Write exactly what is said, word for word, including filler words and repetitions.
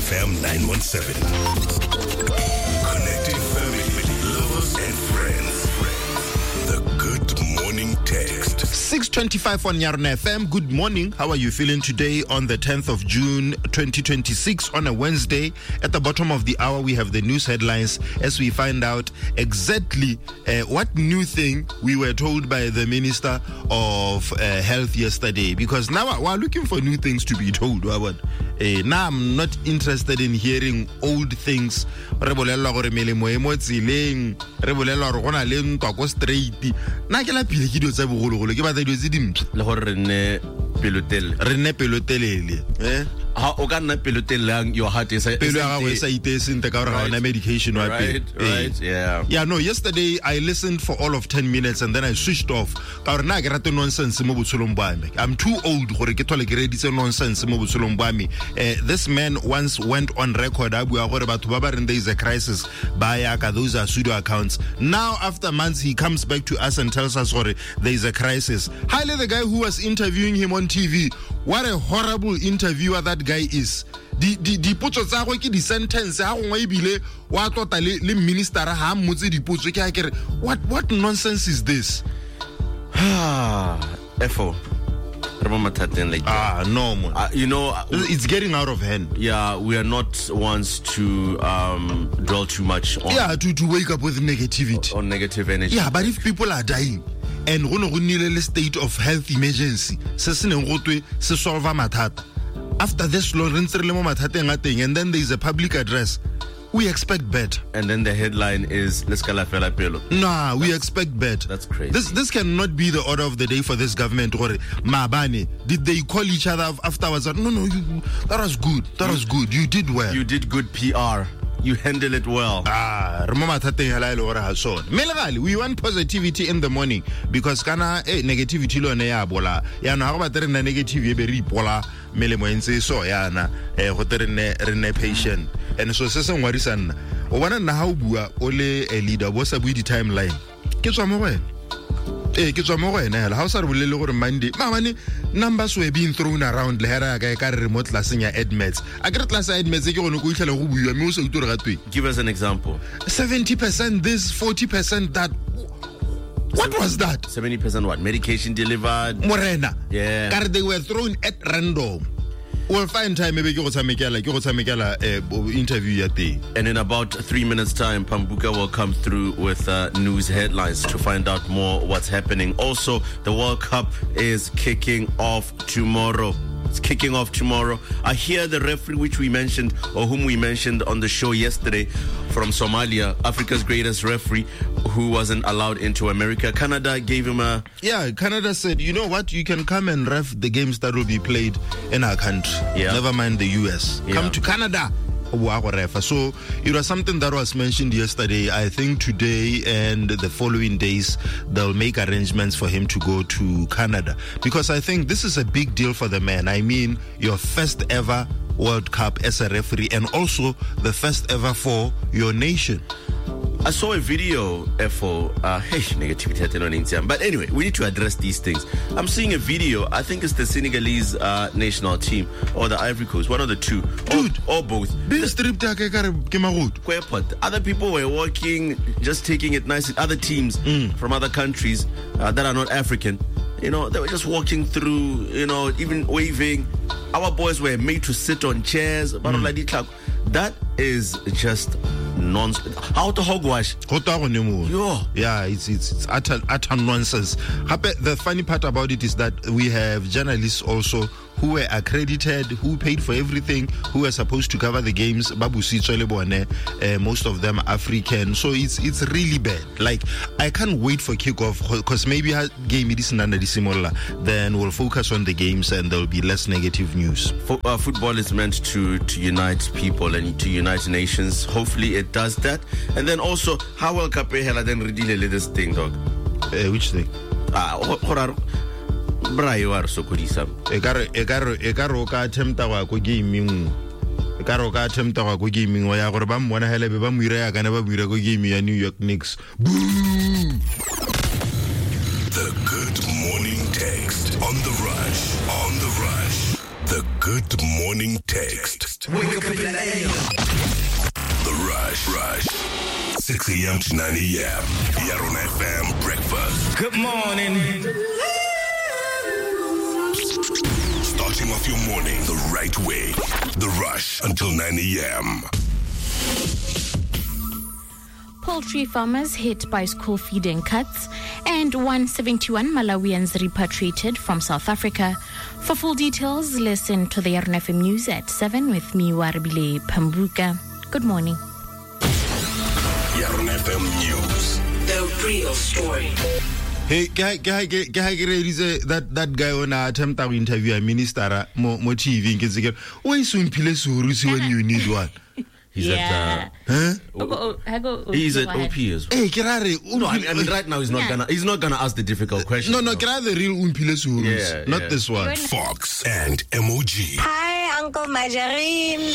F M nine one seven. Connecting family, lovers, and friends. The Good Morning Text. six twenty-five on Yarn F M. Good morning. How are you feeling today on the tenth of June twenty twenty-six on a Wednesday? At the bottom of the hour, we have the news headlines as we find out exactly uh, what new thing we were told by the Minister of uh, Health yesterday. Because now we're looking for new things to be told. Uh, now I'm not interested in hearing old things. Re bolella gore melemo e mo tseleng, re bolella gore gona le ntwa ko straight. Na ke la pile ke dio tsa bogologolo ke batla dio tse dimpe le gore re ne pelotele re ne pelotelele eh ha o ka nna pelotelang your heart is pelo ya gago sa itese nte ka gore ga medication wa right, right, yeah yeah no yesterday I listened for all of ten minutes and then I switched off ka gore na ke rate nonsense mo botsholong bwa me. I'm too old gore ke thole ke reditse nonsense mo botsholong bwa me. This man once went on record a bua gore batho ba ba reng there is a crisis ba ya ka those are pseudo accounts. Now after months he comes back to us and tells us gore there is a crisis. Highly the guy who was interviewing him on T V, what a horrible interviewer that guy is. Di di dipotso tsa go ke di sentence ha go ibile wa tota le le minister ha mmotse dipotso ke a kere what what nonsense is this? F O like ah no man. Uh, you know it's getting out of hand. Yeah, we are not ones to um dwell too much on yeah to to wake up with negativity on negative energy. Yeah, but if people are dying and go no go nile state of health emergency se se neng go twe se solve mathata after this long re ntse le mo mathateng a teng and then there is a public address, we expect better. And then the headline is let's cala fela pelo. Nah, we expect better. That's crazy. This this cannot be the order of the day for this government. Mabane, did they call each other afterwards? No, no, you, that was good. That was good. You did well. You did good P R. You handle it well. Ah, we want positivity in the morning because kana eh, negativity lo ne ya bola. Ya no ha ba tere na negative e be re ipola melemo entse so yana eh go tere ne re ne patient. And so se se ngwarisana. O bona na ha o bua o le a leader bo sa bui di timeline. Ke tswa mo wena. Eh ke tswa mo wena hela ha o sa re bolele gore Monday mamane numbers were being thrown around le hera ka ka remote classing ya admits a ke class ya admits ke gone go itlhela go buiwa me o se utore ga twe. Give us an example. seventy percent this, forty percent that. What so, was that? seventy percent what? Medication delivered. Morena. Yeah. Car they were thrown at random. We'll find time maybe go tsamekela go tsamekela interview ya day. And in about three minutes time Pambuka will come through with uh, news headlines to find out more what's happening. Also the World Cup is kicking off tomorrow. It's kicking off tomorrow. I hear the referee which we mentioned or whom we mentioned on the show yesterday from Somalia, Africa's greatest referee, who wasn't allowed into America. Canada gave him a... Yeah, Canada said, you know what, you can come and ref the games that will be played in our country. Yeah. Never mind the U S. Yeah. Come to Canada. So it was something that was mentioned yesterday. I think today and the following days they'll make arrangements for him to go to Canada because I think this is a big deal for the man. I mean, your first ever World Cup as a referee and also the first ever for your nation. I saw a video for uh, hey, negativity. But anyway, we need to address these things. I'm seeing a video. I think it's the Senegalese uh, national team or the Ivory Coast, one of the two, Dude, or, or both. Other people were walking, just taking it nice. Other teams mm. from other countries uh, that are not African, you know, they were just walking through, you know, even waving. Our boys were made to sit on chairs. Mm. That is just nonsense. How to hogwash? Yeah, it's it's it's utter utter nonsense. The funny part about it is that we have journalists also who were accredited, who paid for everything, who were supposed to cover the games. Babu Sitswele, uh, most of them African. So it's it's really bad. Like I can't wait for kickoff because maybe a game it isn't under the similar. Then we'll focus on the games and there will be less negative news. For, uh, football is meant to to unite people and to unite nations. Hopefully it does that. And then also, how will Kapehela then redile this thing, dog? Uh, which thing? Ah, uh, Bra you are so good. Ekaro ekaro ekaro ka attempta wa go gaming. Ekaro ka attempta wa go gaming wa ya gore ba mmona hele be ba mo ira ya kana ba mo ira go game ya New York Knicks. Boom. The Good Morning Text on the rush, on the rush. The Good Morning Text. Wake up in the A M. The Rush. Rush. six a.m. to nine a.m. Yaron F M Breakfast. Good morning. Starting off your morning the right way. The Rush until nine a.m. Poultry farmers hit by school feeding cuts, and one hundred seventy-one Malawians repatriated from South Africa. For full details, listen to the Yaron F M News at seven with me, Warbile Pambuka. Good morning. Yaron F M News. The real story. Hey, guy, guy, guy, guy, that that guy on a attempt to interview a minister mo mo T V. Why is so when you need one? He's Yeah. at uh, Huh? Oh, oh, I go, he's at go ahead. O P as well. Hey, Kerare. No, I mean, I mean right now he's not Yeah. gonna he's not gonna ask the difficult questions. No, no, Kerare the real Umpile Surus, Yeah, not yeah. this one. Fox and M O G. Hi, Uncle Margarine.